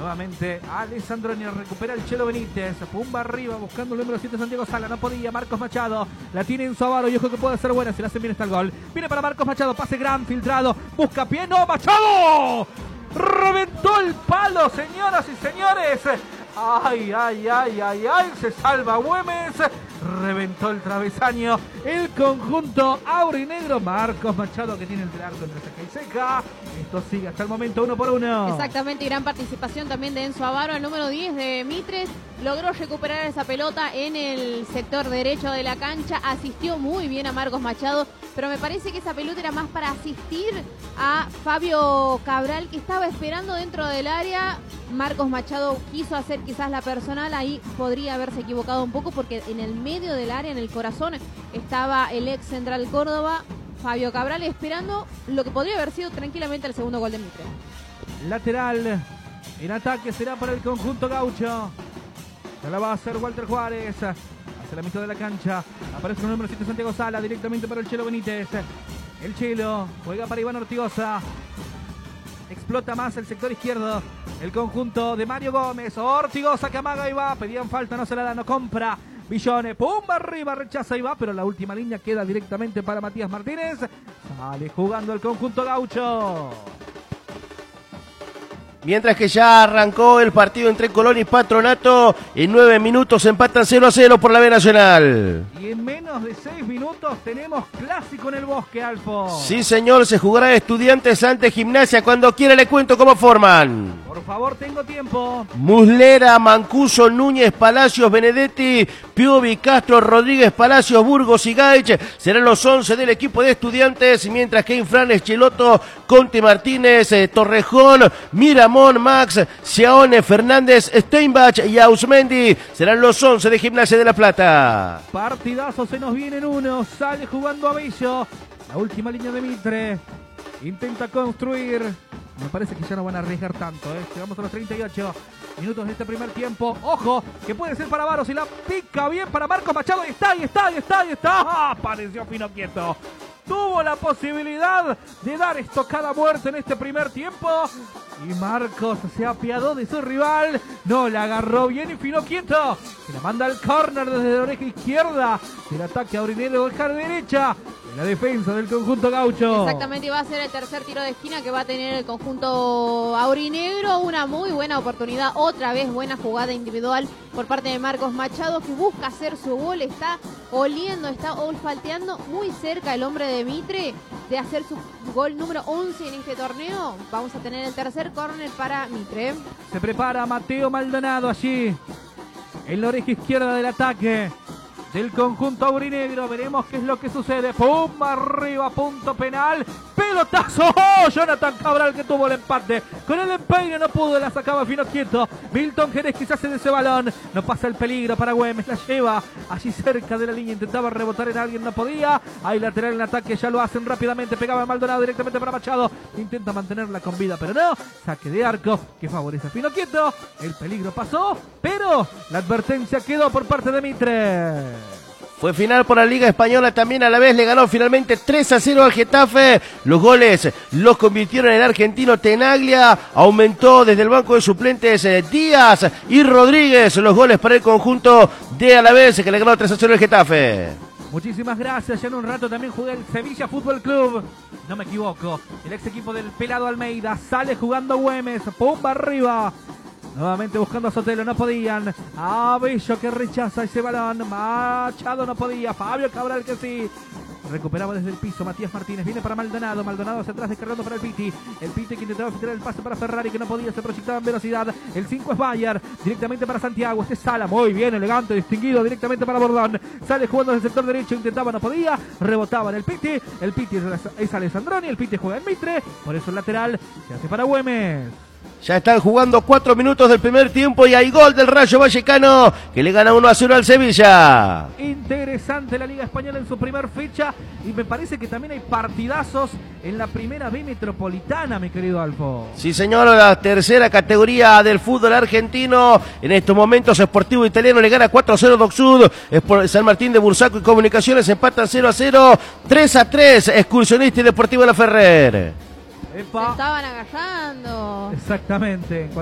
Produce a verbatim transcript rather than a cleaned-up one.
Nuevamente Alessandroni recupera el Chelo Benítez. Pumba arriba buscando el número siete Santiago Sala. No podía. Marcos Machado. La tiene en Suavaro y ojo que puede ser buena. Si la hacen bien está el gol. Viene para Marcos Machado. Pase gran filtrado. Busca pie. ¡No! ¡Machado! Reventó el palo, señoras y señores. Ay, ay, ay, ay, ay. Se salva Güemes. Reventó el travesaño. El conjunto aurinegro. Marcos Machado que tiene el arco entre seca y seca. Esto sigue hasta el momento uno por uno. Exactamente, gran participación también de Enzo Avaro, el número diez de Mitre. Logró recuperar esa pelota en el sector derecho de la cancha. Asistió muy bien a Marcos Machado, pero me parece que esa pelota era más para asistir a Fabio Cabral, que estaba esperando dentro del área. Marcos Machado quiso hacer quizás la personal, ahí podría haberse equivocado un poco porque en el medio del área, en el corazón, estaba el ex central Córdoba, Fabio Cabral, esperando lo que podría haber sido tranquilamente el segundo gol de Mitre. Lateral en ataque será para el conjunto gaucho. Ya la va a hacer Walter Juárez. Hacia la mitad de la cancha. Aparece el número siete Santiago Sala. Directamente para el Chelo Benítez. El Chelo juega para Iván Ortigosa. Explota más el sector izquierdo. El conjunto de Mario Gómez. Ortigosa que amaga y va. Pedían falta, no se la da, no compra. Villone, pumba arriba, rechaza y va, pero la última línea queda directamente para Matías Martínez. Sale jugando el conjunto gaucho. Mientras que ya arrancó el partido entre Colón y Patronato, en nueve minutos empatan cero a cero por la B Nacional. Y en menos de seis minutos tenemos clásico en el Bosque, Alfo. Sí, señor, se jugará Estudiantes ante Gimnasia. Cuando quiera le cuento cómo forman. Por favor, tengo tiempo. Muslera, Mancuso, Núñez, Palacios, Benedetti, Piovi, Castro, Rodríguez, Palacios, Burgos y Gaich serán los once del equipo de Estudiantes, mientras que Infranes, Cheloto, Conte Martínez, eh, Torrejón, Miramón, Max, Ciaone, Fernández, Steinbach y Ausmendi serán los once de Gimnasia de La Plata. Partidazo, se nos viene en uno, sale jugando a Bello. La última línea de Mitre. Intenta construir. Me parece que ya no van a arriesgar tanto, ¿eh? Llegamos a los treinta y ocho minutos de este primer tiempo. Ojo, que puede ser para Varo si la pica bien para Marcos Machado. Ahí está, ahí está, ahí está, ahí está. ¡Ah! Apareció Pino Quieto. Tuvo la posibilidad de dar estocada muerte en este primer tiempo. Y Marcos se apiadó de su rival. No, la agarró bien y Pino Quieto, que la manda al córner desde la oreja izquierda. El ataque aurinegro de la derecha. La defensa del conjunto gaucho. Exactamente, y va a ser el tercer tiro de esquina que va a tener el conjunto aurinegro. Una muy buena oportunidad, otra vez buena jugada individual por parte de Marcos Machado, que busca hacer su gol. Está oliendo, está olfateando muy cerca el hombre de Mitre de hacer su gol número once en este torneo. Vamos a tener el tercer córner para Mitre. Se prepara Mateo Maldonado allí en la oreja izquierda del ataque del conjunto aurinegro. Veremos qué es lo que sucede. Pumba arriba, punto penal. Pelotazo. ¡Oh! Jonathan Cabral que tuvo el empate. Con el empeine no pudo, la sacaba Pino Quieto. Milton Jerez quizás hace de ese balón. No pasa el peligro para Güemes. La lleva allí cerca de la línea. Intentaba rebotar en alguien, no podía. Hay lateral en ataque, ya lo hacen rápidamente. Pegaba Maldonado directamente para Machado. Intenta mantenerla con vida, pero no. Saque de arco que favorece a Pino Quieto. El peligro pasó, pero la advertencia quedó por parte de Mitre. Fue final por la Liga Española, también a la vez le ganó finalmente tres a cero al Getafe. Los goles los convirtieron el argentino Tenaglia. Aumentó desde el banco de suplentes eh, Díaz y Rodríguez los goles para el conjunto de Alavés, que le ganó tres a cero al Getafe. Muchísimas gracias. Ya en un rato también jugué el Sevilla Fútbol Club. No me equivoco. El ex equipo del Pelado Almeida. Sale jugando Güemes. Pumba arriba. Nuevamente buscando a Sotelo, no podían. A Bello que rechaza ese balón. Machado no podía. Fabio Cabral que sí. Recuperaba desde el piso Matías Martínez. Viene para Maldonado. Maldonado hacia atrás descargando para el Piti. El Piti que intentaba filtrar el pase para Ferrari que no podía. Se proyectaba en velocidad. El cinco es Bayer. Directamente para Santiago. Este es Sala. Muy bien, elegante, distinguido. Directamente para Bordón. Sale jugando desde el sector derecho. Intentaba, no podía. Rebotaba en el Piti. El Piti es Alessandroni. El Piti juega en Mitre. Por eso el lateral se hace para Güemes. Ya están jugando cuatro minutos del primer tiempo y hay gol del Rayo Vallecano que le gana uno a cero al Sevilla. Interesante la Liga Española en su primer fecha y me parece que también hay partidazos en la primera B metropolitana, mi querido Alfo. Sí, señor, la tercera categoría del fútbol argentino. En estos momentos Sportivo Italiano le gana cuatro a cero Docsud. San Martín de Bursaco y Comunicaciones empatan cero a cero. tres a tres Excursionista y Deportivo La Ferrer. Epa. Se estaban agarrando. Exactamente.